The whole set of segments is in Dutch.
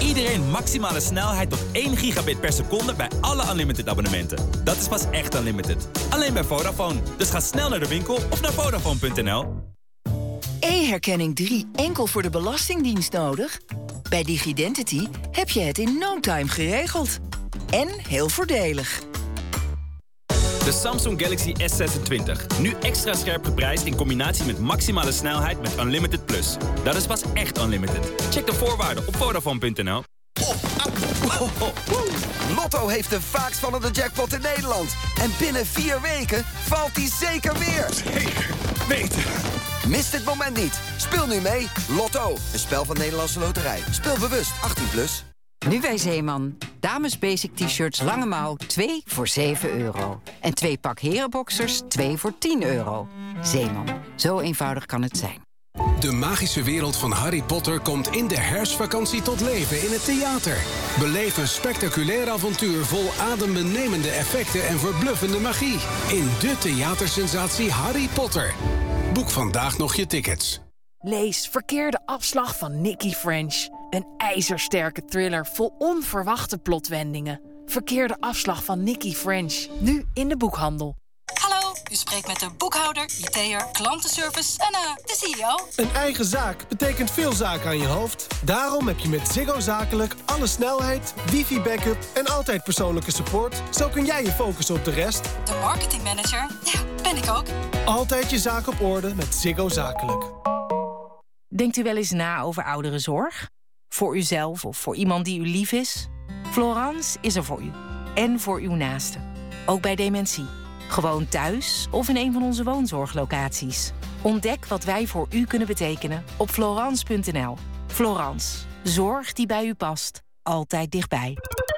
iedereen maximale snelheid tot 1 gigabit per seconde bij alle Unlimited abonnementen. Dat is pas echt Unlimited. Alleen bij Vodafone. Dus ga snel naar de winkel of naar Vodafone.nl. E-herkenning 3 enkel voor de Belastingdienst nodig? Bij DigiDentity heb je het in no time geregeld. En heel voordelig. De Samsung Galaxy S26. Nu extra scherp geprijsd in combinatie met maximale snelheid met Unlimited Plus. Dat is pas echt Unlimited. Check de voorwaarden op Vodafone.nl. Lotto heeft de vaakst vallende jackpot in Nederland. En binnen 4 weken valt die zeker weer. Zeker weten. Mis dit moment niet. Speel nu mee. Lotto, een spel van Nederlandse Loterij. Speel bewust, 18+. Nu bij Zeeman. Dames basic t-shirts lange mouw 2 voor €7. En 2 pak herenboxers 2 voor €10. Zeeman. Zo eenvoudig kan het zijn. De magische wereld van Harry Potter komt in de herfstvakantie tot leven in het theater. Beleef een spectaculair avontuur vol adembenemende effecten en verbluffende magie. In de theatersensatie Harry Potter. Boek vandaag nog je tickets. Lees Verkeerde afslag van Nicky French. Een ijzersterke thriller vol onverwachte plotwendingen. Verkeerde afslag van Nicky French. Nu in de boekhandel. Hallo, u spreekt met de boekhouder, IT'er, klantenservice en de CEO. Een eigen zaak betekent veel zaken aan je hoofd. Daarom heb je met Ziggo Zakelijk alle snelheid, wifi-backup en altijd persoonlijke support. Zo kun jij je focussen op de rest. De marketingmanager, ja, ben ik ook. Altijd je zaak op orde met Ziggo Zakelijk. Denkt u wel eens na over ouderenzorg? Voor uzelf of voor iemand die u lief is? Florence is er voor u. En voor uw naasten. Ook bij dementie. Gewoon thuis of in een van onze woonzorglocaties. Ontdek wat wij voor u kunnen betekenen op Florence.nl. Florence. Zorg die bij u past. Altijd dichtbij.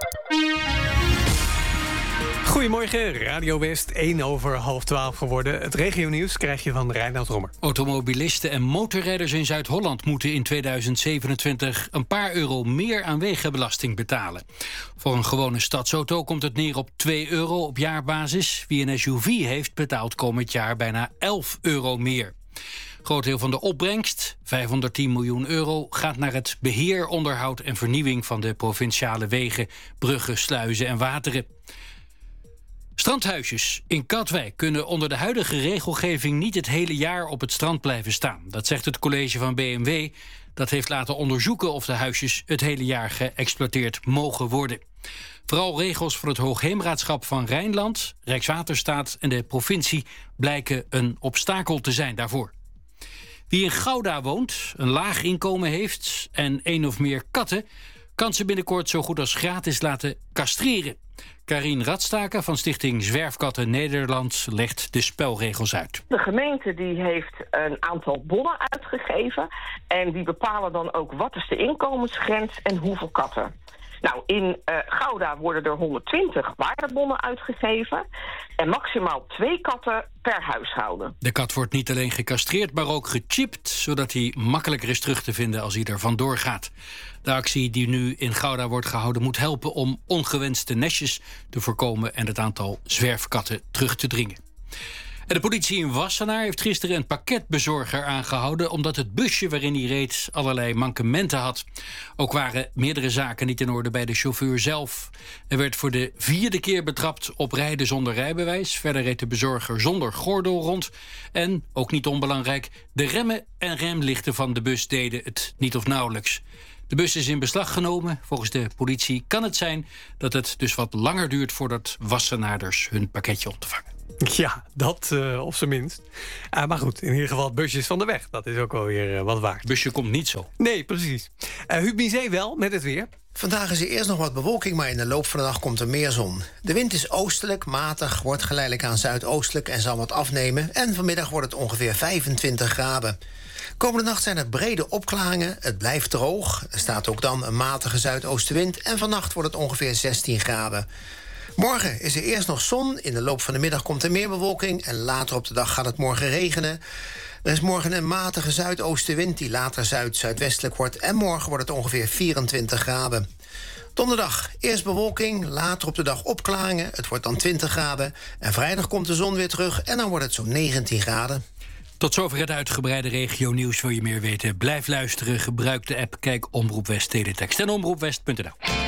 Goedemorgen, Radio West, 11:01 geworden. Het regionieuws krijg je van Reinoud Rommer. Automobilisten en motorrijders in Zuid-Holland moeten in 2027 een paar euro meer aan wegenbelasting betalen. Voor een gewone stadsauto komt het neer op €2 op jaarbasis. Wie een SUV heeft, betaalt komend jaar bijna €11 meer. Groot deel van de opbrengst, €510 miljoen, gaat naar het beheer, onderhoud en vernieuwing van de provinciale wegen, bruggen, sluizen en wateren. Strandhuisjes in Katwijk kunnen onder de huidige regelgeving niet het hele jaar op het strand blijven staan. Dat zegt het college van BMW. Dat heeft laten onderzoeken of de huisjes het hele jaar geëxploiteerd mogen worden. Vooral regels van het Hoogheemraadschap van Rijnland, Rijkswaterstaat en de provincie blijken een obstakel te zijn daarvoor. Wie in Gouda woont, een laag inkomen heeft en 1 of meer katten, kan ze binnenkort zo goed als gratis laten castreren. Karin Radstaken van stichting Zwerfkatten Nederland legt de spelregels uit. De gemeente die heeft een aantal bonnen uitgegeven en die bepalen dan ook wat is de inkomensgrens en hoeveel katten. Nou, in Gouda worden er 120 waardebonnen uitgegeven en maximaal 2 katten per huishouden. De kat wordt niet alleen gecastreerd, maar ook gechipt, zodat hij makkelijker is terug te vinden als hij er vandoor gaat. De actie die nu in Gouda wordt gehouden moet helpen om ongewenste nestjes te voorkomen en het aantal zwerfkatten terug te dringen. En de politie in Wassenaar heeft gisteren een pakketbezorger aangehouden omdat het busje waarin hij reed allerlei mankementen had. Ook waren meerdere zaken niet in orde bij de chauffeur zelf. Er werd voor de 4e keer betrapt op rijden zonder rijbewijs. Verder reed de bezorger zonder gordel rond. En, ook niet onbelangrijk, de remmen en remlichten van de bus deden het niet of nauwelijks. De bus is in beslag genomen. Volgens de politie kan het zijn dat het dus wat langer duurt voordat Wassenaarders hun pakketje ontvangen. Ja, dat op zijn minst. Maar goed, in ieder geval het busje is van de weg. Dat is ook wel weer wat waard. Het busje komt niet zo. Nee, precies. Huub Bizet wel, met het weer. Vandaag is er eerst nog wat bewolking, maar in de loop van de dag komt er meer zon. De wind is oostelijk, matig, wordt geleidelijk aan zuidoostelijk en zal wat afnemen. En vanmiddag wordt het ongeveer 25 graden. Komende nacht zijn er brede opklaringen, het blijft droog. Er staat ook dan een matige zuidoostenwind en vannacht wordt het ongeveer 16 graden. Morgen is er eerst nog zon, in de loop van de middag komt er meer bewolking en later op de dag gaat het morgen regenen. Er is morgen een matige zuidoostenwind die later zuid-zuidwestelijk wordt en morgen wordt het ongeveer 24 graden. Donderdag eerst bewolking, later op de dag opklaringen, het wordt dan 20 graden. En vrijdag komt de zon weer terug en dan wordt het zo'n 19 graden. Tot zover het uitgebreide regio-nieuws. Wil je meer weten? Blijf luisteren. Gebruik de app. Kijk Omroep West Teletext en omroepwest.nl.